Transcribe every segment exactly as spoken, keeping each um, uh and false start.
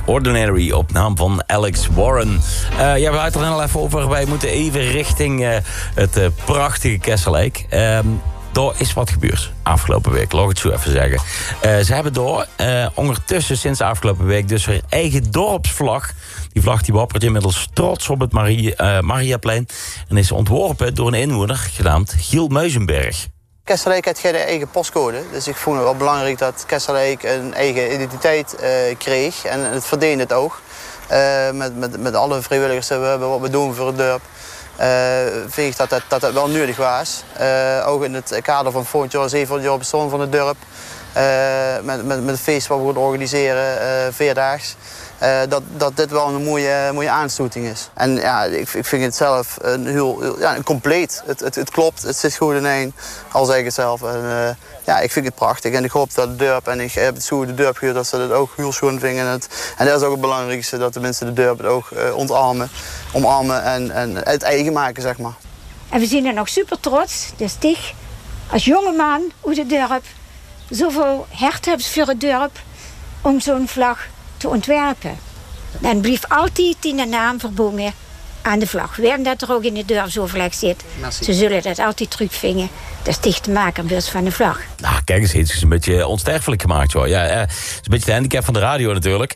Ordinary op naam van Alex Warren. Uh, ja, we hadden het er al even over. Wij moeten even richting uh, het uh, prachtige Kesselijk. Uh, Daar is wat gebeurd afgelopen week, laat ik het zo even zeggen. Uh, ze hebben door uh, ondertussen sinds de afgelopen week dus hun eigen dorpsvlag. Die vlag die wappert inmiddels trots op het Marie, uh, Mariaplein. En is ontworpen door een inwoner genaamd Giel Muizenberg. Kesselijk heeft geen eigen postcode. Dus ik vond het wel belangrijk dat Kesselijk een eigen identiteit uh, kreeg. En het verdiende het ook. Uh, met, met, met alle vrijwilligers die we hebben, wat we doen voor het dorp. Uh, vind ik dat dat, dat dat wel nodig was. Uh, ook in het kader van volgend jaar, zevenhonderd jaar bestaan van het dorp. Uh, met, met, met het feest wat we gaan organiseren, uh, vierdaags. Uh, dat, dat dit wel een mooie, mooie aanstoeting is. En ja, ik, ik vind het zelf een heel, heel ja, een compleet. Het, het, het klopt, het zit goed in één, al zeg ik het zelf. En, uh, ja, ik vind het prachtig en ik hoop dat het dorp, en ik heb het zo de dorp gehoord, dat ze het ook heel schoon vinden. En, het, en dat is ook het belangrijkste, dat de mensen de dorp het ook uh, ontarmen, omarmen en, en het eigen maken, zeg maar. En we zijn er nog super trots, dus ik als jonge man uit het dorp zoveel hart heb voor het dorp om zo'n vlag te ontwerpen. Dan blijft altijd in de naam verbonden aan de vlag. Waarom dat er ook in het dorpsoverleg zit. Merci. Ze zullen dat altijd terugvinden. Dat is dicht te maken dus van de vlag. Nou, kijk eens, het is een beetje onsterfelijk gemaakt, hoor. Ja, het is een beetje de handicap van de radio natuurlijk.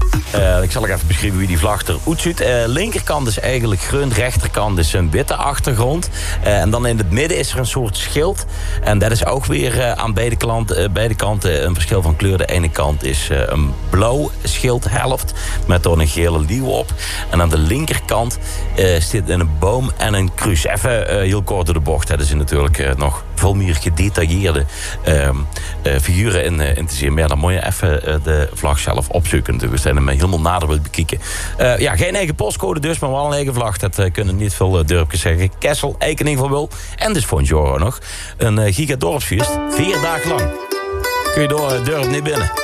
Uh, ik zal ook even beschrijven wie die vlag eruit ziet. Uh, linkerkant is eigenlijk groen, rechterkant is een witte achtergrond. Uh, en dan in het midden is er een soort schild. En dat is ook weer uh, aan beide, klant, uh, beide kanten een verschil van kleur. De ene kant is uh, een blauw schildhelft met dan een gele leeuw op. En aan de linkerkant uh, zit een boom en een kruis. Even uh, heel kort door de bocht. Dat is natuurlijk uh, nog veel meer gedetailleerde uh, uh, figuren in, uh, in te zien. Maar ja, dan moet je even uh, de vlag zelf opzoeken. Dus we zijn hem helemaal nader willen bekijken. Uh, ja, geen eigen postcode dus, maar wel een eigen vlag. Dat uh, kunnen niet veel uh, dorpjes zeggen. Kessel, Eik in ieder geval wel. En dus vond je nog een uh, giga dorpsfeest. Vier dagen lang. Kun je door het uh, dorp niet binnen.